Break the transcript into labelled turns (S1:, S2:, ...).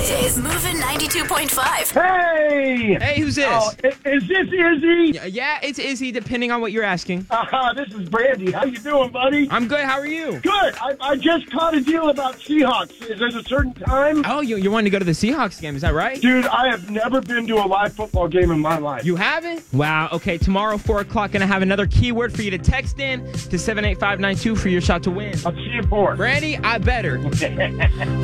S1: is Moving 92.5.
S2: Hey!
S3: Hey, who's this?
S2: Oh, is this Izzy?
S3: Yeah, it's Izzy, depending on what you're asking.
S2: This is Brandy. How you doing, buddy?
S3: I'm good. How are you?
S2: Good. I just caught a deal about Seahawks. Is there a certain time?
S3: Oh, you wanted to go to the Seahawks game, is that right?
S2: Dude, I have never been to a live football game in my life.
S3: You haven't? Wow. Okay, tomorrow, 4 o'clock, going to have another keyword for you to text in to 78592 for your shot to win.
S2: I'll see you for.
S3: Brandy, I better.